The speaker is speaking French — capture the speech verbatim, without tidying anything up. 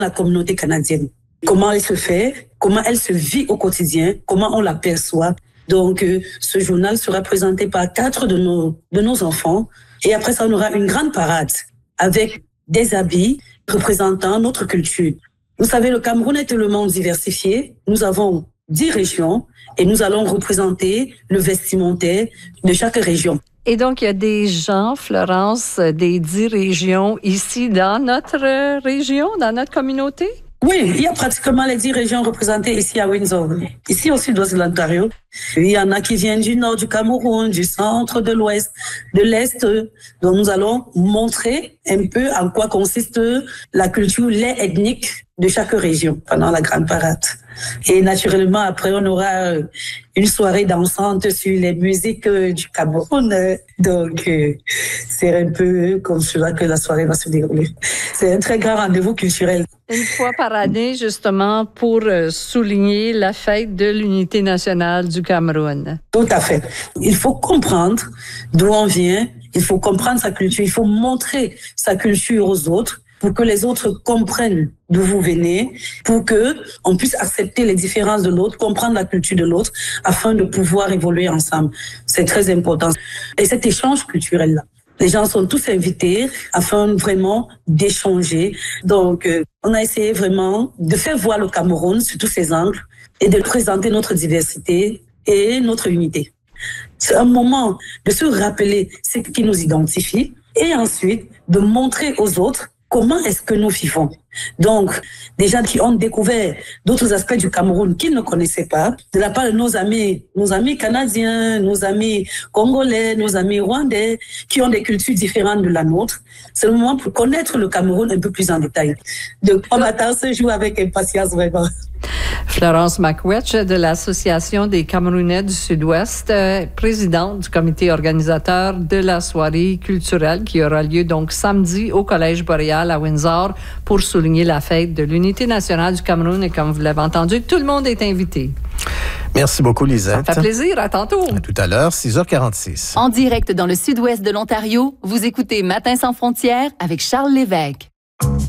la communauté canadienne. Comment elle se fait, comment elle se vit au quotidien, comment on la perçoit. Donc, euh, ce journal sera présenté par quatre de nos, de nos enfants. Et après ça, on aura une grande parade avec des habits représentant notre culture. Vous savez, le Cameroun est tellement diversifié. Nous avons dix régions et nous allons représenter le vestimentaire de chaque région. Et donc, il y a des gens, Florence, des dix régions ici dans notre région, dans notre communauté? Oui, il y a pratiquement les dix régions représentées ici à Windsor, ici au sud-ouest de l'Ontario. Il y en a qui viennent du nord du Cameroun, du centre, de l'ouest, de l'est. Donc nous allons montrer un peu en quoi consiste la culture, les ethniques de chaque région pendant la grande parade. Et naturellement, après, on aura une soirée dansante sur les musiques du Cameroun. Donc, c'est un peu comme cela que la soirée va se dérouler. C'est un très grand rendez-vous culturel. Une fois par année, justement, pour souligner la fête de l'unité nationale du Cameroun. Tout à fait. Il faut comprendre d'où on vient, il faut comprendre sa culture, il faut montrer sa culture aux autres pour que les autres comprennent d'où vous venez, pour que on puisse accepter les différences de l'autre, comprendre la culture de l'autre, afin de pouvoir évoluer ensemble. C'est très important. Et cet échange culturel-là, les gens sont tous invités afin vraiment d'échanger. Donc, euh, on a essayé vraiment de faire voir le Cameroun sous tous ses angles et de présenter notre diversité et notre unité. C'est un moment de se rappeler ce qui nous identifie et ensuite de montrer aux autres comment est-ce que nous vivons. Donc, des gens qui ont découvert d'autres aspects du Cameroun qu'ils ne connaissaient pas, de la part de nos amis, nos amis canadiens, nos amis congolais, nos amis rwandais, qui ont des cultures différentes de la nôtre. C'est le moment pour connaître le Cameroun un peu plus en détail. Donc, on attend ce jour avec impatience, vraiment. Florence McWetch de l'Association des Camerounais du Sud-Ouest, euh, présidente du comité organisateur de la soirée culturelle qui aura lieu donc samedi au Collège Boréal à Windsor pour souligner la fête de l'unité nationale du Cameroun. Et comme vous l'avez entendu, tout le monde est invité. Merci beaucoup, Lisette. Ça fait plaisir. À tantôt. À tout à l'heure, six heures quarante-six. En direct dans le sud-ouest de l'Ontario, vous écoutez Matin sans frontières avec Charles Lévesque.